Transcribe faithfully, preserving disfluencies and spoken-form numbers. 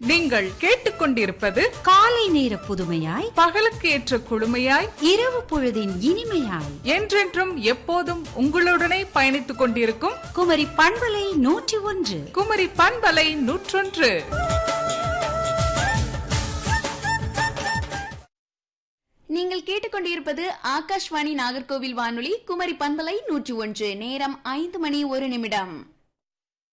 நீங்கள் கேட்டுக்கொண்டிருப்பது காலை நேர புதுமையாய், பகலுக்கு ஏற்ற குழுமையாய், இரவு பொழுதின் இனிமையாய், என்றென்றும் எப்போதும் உங்களுடனே பயணித்துக் கொண்டிருக்கும் குமரி பண்பலை நூற்றி ஒன்று. குமரி பண்பலை நூற்றொன்று. நீங்கள் கேட்டுக்கொண்டிருப்பது ஆகாஷ்வாணி நாகர்கோவில் வானொலி குமரி பண்பலை நூற்றி ஒன்று. நேரம் ஐந்து மணி ஒரு நிமிடம்.